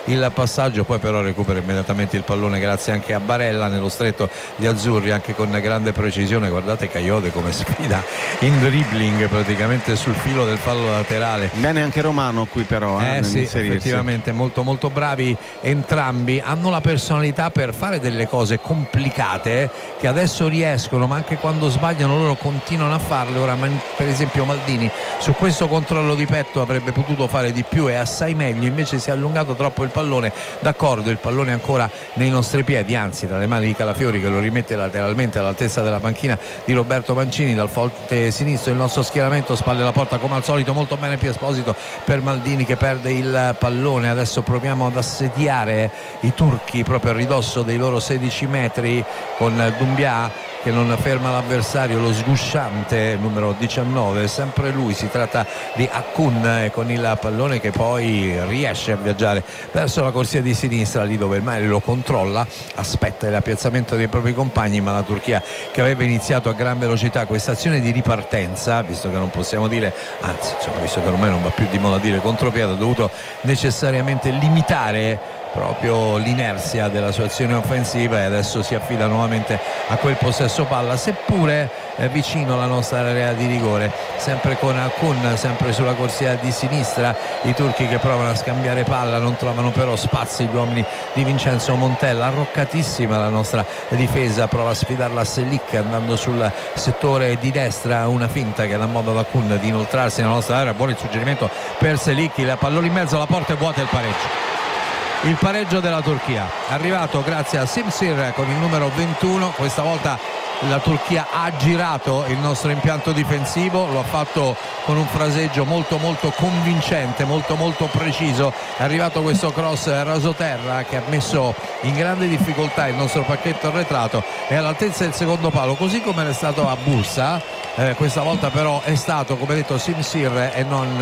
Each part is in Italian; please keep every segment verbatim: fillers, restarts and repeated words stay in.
il passaggio, poi però recupera immediatamente il pallone grazie anche a Barella nello stretto di azzurri, anche con grande precisione. Guardate Kayode come sfida in dribbling praticamente sul filo del fallo laterale. Bene anche Romano qui però eh, eh sì, effettivamente molto molto bravi entrambi, hanno la personalità per fare delle cose complicate che adesso riescono, ma anche quando sbagliano loro continuano a farle. Ora per esempio Maldini su questo controllo di petto avrebbe potuto fare di più e assai meglio, invece si è allungato troppo il pallone. D'accordo, il pallone è ancora nei nostri piedi, anzi tra le mani di Calafiori che lo rimette lateralmente all'altezza della panchina di Roberto Mancini. Dal fronte sinistro il nostro schieramento, spalle alla porta come al solito, molto bene Pio Esposito per Maldini che perde il pallone. Adesso proviamo ad assediare i turchi proprio a ridosso dei loro sedici metri con Doumbia che non ferma l'avversario, lo sgusciante numero diciannove, sempre lui, si tratta di Akun, con il pallone che poi riesce a viaggiare verso la corsia di sinistra, lì dove il Mali lo controlla, aspetta il piazzamento dei propri compagni, ma la Turchia che aveva iniziato a gran velocità questa azione di ripartenza, visto che non possiamo dire, anzi insomma, visto che ormai non va più di moda dire contropiede, ha dovuto necessariamente limitare proprio l'inerzia della sua azione offensiva e adesso si affida nuovamente a quel possesso palla, seppure eh, vicino alla nostra area di rigore, sempre con Akun, sempre sulla corsia di sinistra. I turchi che provano a scambiare palla, non trovano però spazi gli uomini di Vincenzo Montella. Arroccatissima la nostra difesa, prova a sfidarla a Selic andando sul settore di destra, una finta che dà modo ad Akun di inoltrarsi nella nostra area. Buon il suggerimento per Selic, il pallone in mezzo, la porta è vuota e il pareggio. Il pareggio della Turchia arrivato grazie a Simsir con il numero ventuno. Questa volta la Turchia ha girato il nostro impianto difensivo, lo ha fatto con un fraseggio molto molto convincente, molto molto preciso. È arrivato questo cross rasoterra che ha messo in grande difficoltà il nostro pacchetto arretrato, è all'altezza del secondo palo, così come era stato a Bursa. Eh, questa volta però è stato, come detto, Simsir e non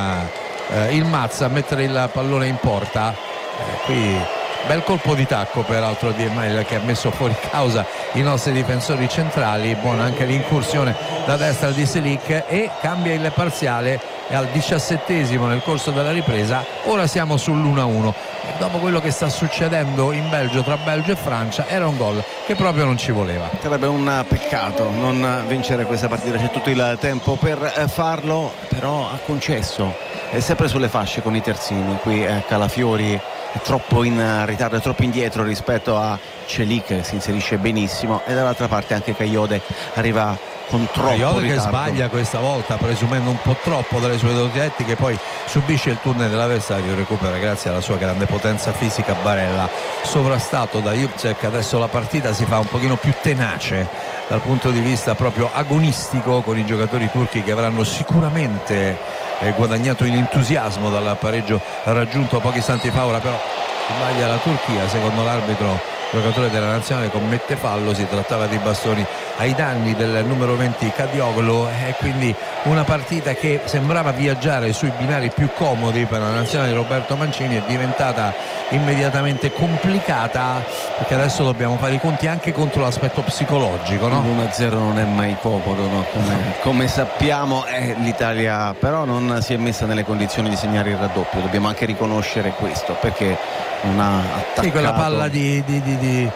eh, il Mazza a mettere il pallone in porta. Eh, qui bel colpo di tacco peraltro di Email che ha messo fuori causa i nostri difensori centrali. Buona anche l'incursione da destra di Selic e cambia il parziale, è al diciassettesimo nel corso della ripresa. Ora siamo sull'uno a uno e dopo quello che sta succedendo in Belgio tra Belgio e Francia era un gol che proprio non ci voleva. Sarebbe un peccato non vincere questa partita, c'è tutto il tempo per farlo, però ha concesso, è sempre sulle fasce con i terzini. Qui eh, Calafiori è troppo in ritardo, è troppo indietro rispetto a Celik che si inserisce benissimo, e dall'altra parte anche Kayode arriva con troppo Kayode ritardo. che sbaglia questa volta presumendo un po' troppo dalle sue doti che poi subisce il tunnel dell'avversario, recupera grazie alla sua grande potenza fisica Barella, sovrastato da Jurcek. Adesso la partita si fa un pochino più tenace dal punto di vista proprio agonistico, con i giocatori turchi che avranno sicuramente eh, guadagnato in entusiasmo dal pareggio raggiunto pochi istanti fa. Ora però sbaglia la Turchia, secondo l'arbitro giocatore della nazionale commette fallo, si trattava di bastoni ai danni del numero venti Kadioglu, e quindi una partita che sembrava viaggiare sui binari più comodi per la nazionale di Roberto Mancini è diventata immediatamente complicata, perché adesso dobbiamo fare i conti anche contro l'aspetto psicologico, no? l'uno a zero non è mai comodo, no? come, come sappiamo eh, l'Italia però non si è messa nelle condizioni di segnare il raddoppio, dobbiamo anche riconoscere questo, perché non ha attaccato. Sì, quella palla di, di, di, di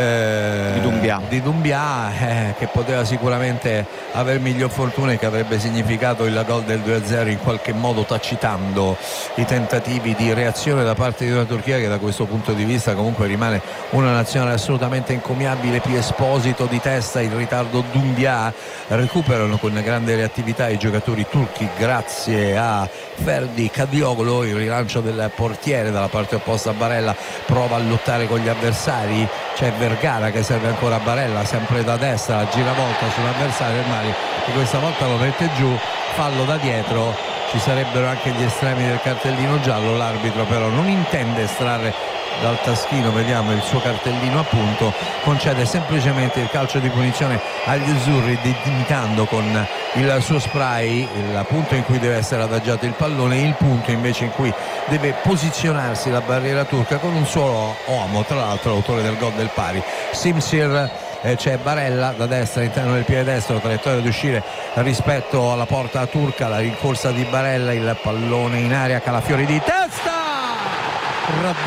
Eh, di Doumbia, di Doumbia eh, che poteva sicuramente aver miglior fortuna e che avrebbe significato il gol del due a zero, in qualche modo tacitando i tentativi di reazione da parte di una Turchia che da questo punto di vista comunque rimane una nazionale assolutamente encomiabile. Pio Esposito di testa, in ritardo Doumbia, recuperano con grande reattività i giocatori turchi grazie a Ferdi Kadioglu. Il rilancio del portiere dalla parte opposta a Barella, prova a lottare con gli avversari, c'è Vergara che serve ancora a Barella, sempre da destra, la giravolta sull'avversario, il Mali che questa volta lo mette giù, fallo da dietro. Ci sarebbero anche gli estremi del cartellino giallo, l'arbitro però non intende estrarre dal taschino, vediamo il suo cartellino appunto, concede semplicemente il calcio di punizione agli azzurri, imitando con il suo spray il punto in cui deve essere adagiato il pallone, il punto invece in cui deve posizionarsi la barriera turca, con un solo uomo, tra l'altro l'autore del gol del pari, Simsir. Eh, c'è Barella da destra, all'interno del piede destro, traiettoria di uscire rispetto alla porta turca, la rincorsa di Barella, il pallone in aria, Calafiori di testa,